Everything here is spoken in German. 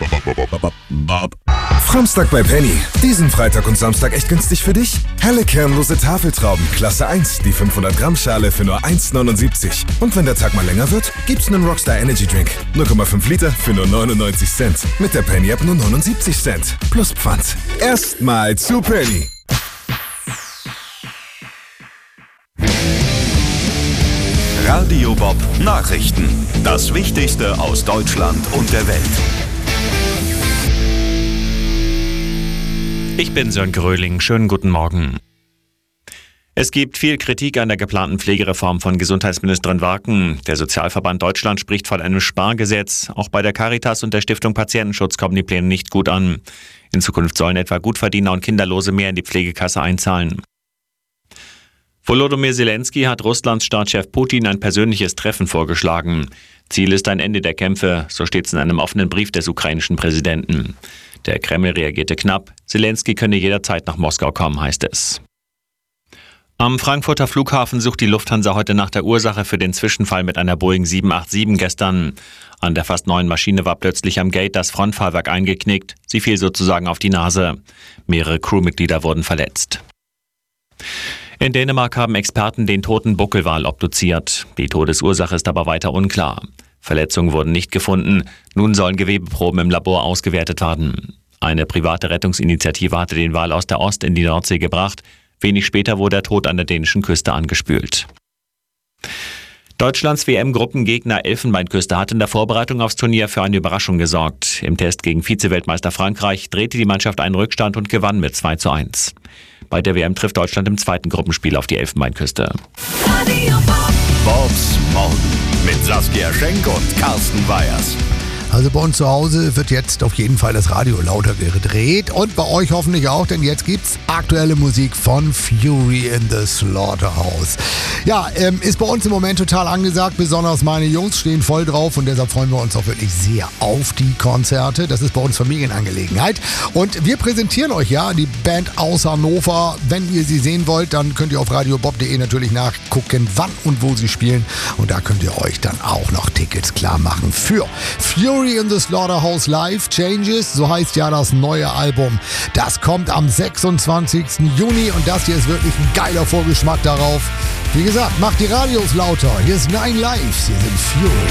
Framstag bei Penny. Diesen Freitag und Samstag echt günstig für dich? Helle kernlose Tafeltrauben, Klasse 1, die 500 Gramm Schale für nur 1,79. Und wenn der Tag mal länger wird, gibt's einen Rockstar Energy Drink. 0,5 Liter für nur 99 Cent. Mit der Penny App nur 79 Cent. Plus Pfand. Erstmal zu Penny. Radio Bob Nachrichten. Das Wichtigste aus Deutschland und der Welt. Ich bin Sören Gröling. Schönen guten Morgen. Es gibt viel Kritik an der geplanten Pflegereform von Gesundheitsministerin Warken. Der Sozialverband Deutschland spricht von einem Spargesetz. Auch bei der Caritas und der Stiftung Patientenschutz kommen die Pläne nicht gut an. In Zukunft sollen etwa Gutverdiener und Kinderlose mehr in die Pflegekasse einzahlen. Volodymyr Zelensky hat Russlands Staatschef Putin ein persönliches Treffen vorgeschlagen. Ziel ist ein Ende der Kämpfe, so steht es in einem offenen Brief des ukrainischen Präsidenten. Der Kreml reagierte knapp. Zelensky könne jederzeit nach Moskau kommen, heißt es. Am Frankfurter Flughafen sucht die Lufthansa heute nach der Ursache für den Zwischenfall mit einer Boeing 787 gestern. An der fast neuen Maschine war plötzlich am Gate das Frontfahrwerk eingeknickt. Sie fiel sozusagen auf die Nase. Mehrere Crewmitglieder wurden verletzt. In Dänemark haben Experten den toten Buckelwal obduziert. Die Todesursache ist aber weiter unklar. Verletzungen wurden nicht gefunden. Nun sollen Gewebeproben im Labor ausgewertet werden. Eine private Rettungsinitiative hatte den Wal aus der Ost in die Nordsee gebracht. Wenig später wurde er tot an der dänischen Küste angespült. Deutschlands WM-Gruppengegner Elfenbeinküste hat in der Vorbereitung aufs Turnier für eine Überraschung gesorgt. Im Test gegen Vize-Weltmeister Frankreich drehte die Mannschaft einen Rückstand und gewann mit 2:1. Bei der WM trifft Deutschland im zweiten Gruppenspiel auf die Elfenbeinküste. Bobs Morgen mit Saskia Schenk und Carsten Weyers. Also bei uns zu Hause wird jetzt auf jeden Fall das Radio lauter gedreht und bei euch hoffentlich auch, denn jetzt gibt's aktuelle Musik von Fury in the Slaughterhouse. Ja, ist bei uns im Moment total angesagt, besonders meine Jungs stehen voll drauf und deshalb freuen wir uns auch wirklich sehr auf die Konzerte. Das ist bei uns Familienangelegenheit und wir präsentieren euch ja die Band aus Hannover. Wenn ihr sie sehen wollt, dann könnt ihr auf radiobob.de natürlich nachgucken, wann und wo sie spielen und da könnt ihr euch dann auch noch Tickets klar machen für Fury in the Slaughterhouse Live Changes, so heißt ja das neue Album. Das kommt am 26. Juni und das hier ist wirklich ein geiler Vorgeschmack darauf. Wie gesagt, macht die Radios lauter. Hier ist Nine Lives, hier sind Fury.